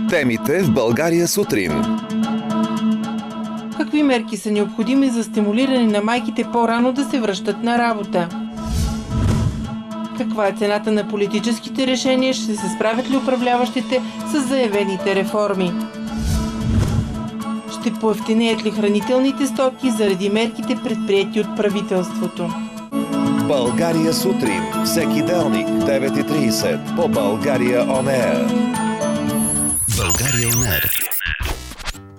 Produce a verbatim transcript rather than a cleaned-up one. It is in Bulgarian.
Темите в България сутрин. Какви мерки са необходими за стимулиране на майките по-рано да се връщат на работа? Каква е цената на политическите решения? Ще се справят ли управляващите с заявените реформи? Ще поевтинеят ли хранителните стоки заради мерките, предприети от правителството? България сутрин. Всеки делник, девет и трийсет по България Он Еър. България Он Еър.